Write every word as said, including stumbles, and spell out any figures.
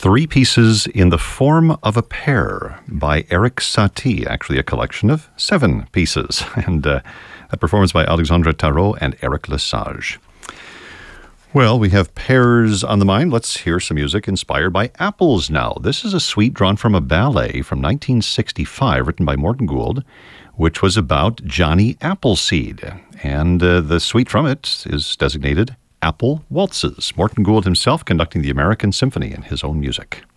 Three Pieces in the Form of a Pear by Erik Satie, actually a collection of seven pieces, and uh, a performance by Alexandre Tarot and Eric Lesage. Well, we have pears on the mind. Let's hear some music inspired by apples now. This is a suite drawn from a ballet from nineteen sixty-five, written by Morton Gould, which was about Johnny Appleseed. And uh, the suite from it is designated Apple Waltzes. Morton Gould himself conducting the American Symphony in his own music.